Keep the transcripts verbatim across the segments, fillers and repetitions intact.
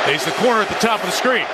He's the corner at the top of the screen.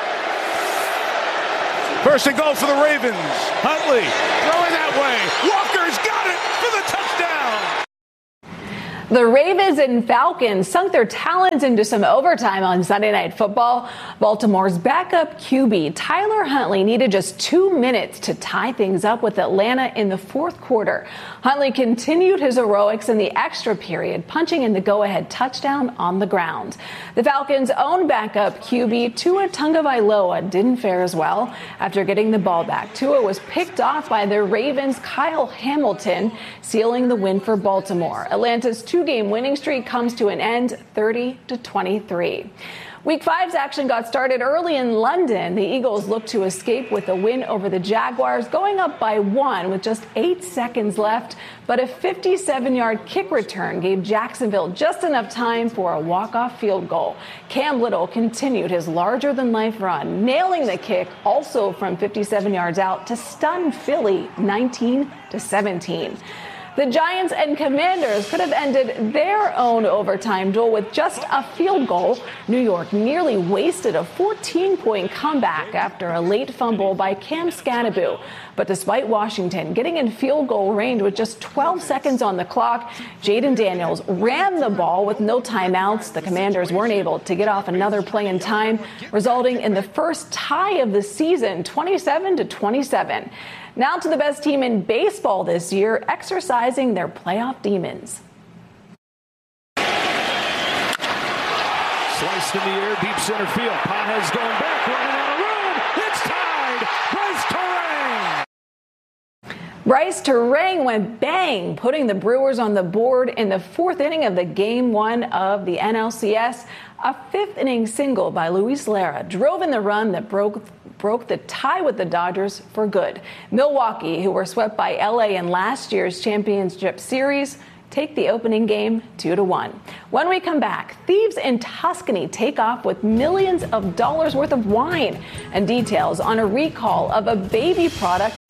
First and goal for the Ravens. Huntley throwing that way. Walker's got it for the touchdown. The Ravens and Falcons sunk their talents into some overtime on Sunday Night Football. Baltimore's backup Q B, Tyler Huntley, needed just two minutes to tie things up with Atlanta in the fourth quarter. Huntley continued his heroics in the extra period, punching in the go-ahead touchdown on the ground. The Falcons' own backup Q B, Tua Tagovailoa, didn't fare as well. After getting the ball back, Tua was picked off by the Ravens' Kyle Hamilton, sealing the win for Baltimore. Atlanta's two Two-game winning streak comes to an end, thirty to twenty-three. Week five's action got started early in London. The Eagles looked to escape with a win over the Jaguars, going up by one with just eight seconds left. But a fifty-seven-yard kick return gave Jacksonville just enough time for a walk-off field goal. Cam Little continued his larger-than-life run, nailing the kick also from fifty-seven yards out to stun Philly nineteen to seventeen. The Giants and Commanders could have ended their own overtime duel with just a field goal. New York nearly wasted a fourteen-point comeback after a late fumble by Cam Scannaboo. But despite Washington getting in field goal range with just twelve seconds on the clock, Jaden Daniels ran the ball with no timeouts. The Commanders weren't able to get off another play in time, resulting in the first tie of the season, twenty-seven to twenty-seven. Now to the best team in baseball this year, exercising their playoff demons. Sliced in the air, deep center field. Pages going back, running on a road. It's tied. Bryce Bryce Terang. Terang went bang, putting the Brewers on the board in the fourth inning of the game one of the N L C S. A fifth inning single by Luis Lara drove in the run that broke broke the tie with the Dodgers for good. Milwaukee, who were swept by L A in last year's championship series, take the opening game two to one. When we come back, thieves in Tuscany take off with millions of dollars worth of wine and details on a recall of a baby product